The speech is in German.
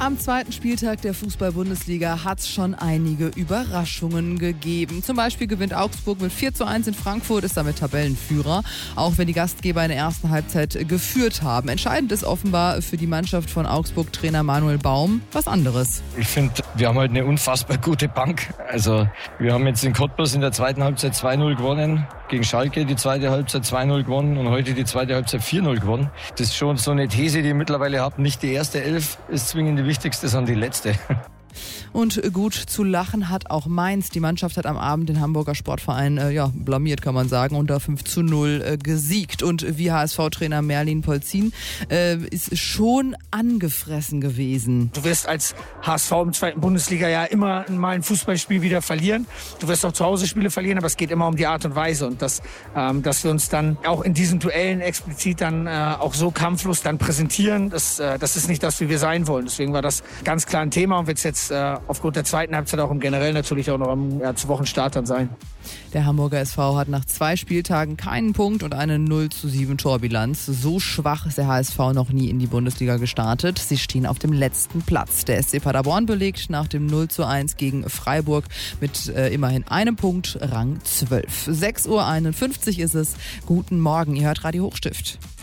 Am zweiten Spieltag der Fußball-Bundesliga hat es schon einige Überraschungen gegeben. Zum Beispiel gewinnt Augsburg mit 4:1 in Frankfurt, ist damit Tabellenführer, auch wenn die Gastgeber in der ersten Halbzeit geführt haben. Entscheidend ist offenbar für die Mannschaft von Augsburg-Trainer Manuel Baum was anderes. Ich finde, wir haben halt eine unfassbar gute Bank. Also wir haben jetzt in Cottbus in der zweiten Halbzeit 2:0 gewonnen, gegen Schalke die zweite Halbzeit 2:0 gewonnen und heute die zweite Halbzeit 4:0 gewonnen. Das ist schon so eine These, die ich mittlerweile habe. Nicht die erste Elf ist zwingend die wichtigste, sondern die letzte. Und gut zu lachen hat auch Mainz. Die Mannschaft hat am Abend den Hamburger Sportverein blamiert, kann man sagen, unter 5:0 gesiegt. Und wie HSV-Trainer Merlin Polzin ist schon angefressen gewesen. Du wirst als HSV im zweiten Bundesliga ja immer mal ein Fußballspiel wieder verlieren. Du wirst auch zu Hause Spiele verlieren, aber es geht immer um die Art und Weise. Und dass wir uns dann auch in diesen Duellen explizit dann auch so kampflos dann präsentieren, das ist nicht das, wie wir sein wollen. Deswegen war das ganz klar ein Thema und wird es jetzt aufgrund der zweiten Halbzeit auch im Generellen natürlich auch noch zu Wochenstart dann sein. Der Hamburger SV hat nach 2 Spieltagen keinen Punkt und eine 0:7 Torbilanz. So schwach ist der HSV noch nie in die Bundesliga gestartet. Sie stehen auf dem letzten Platz. Der SC Paderborn belegt nach dem 0:1 gegen Freiburg mit immerhin einem Punkt Rang 12. 6:51 Uhr ist es. Guten Morgen, ihr hört Radio Hochstift.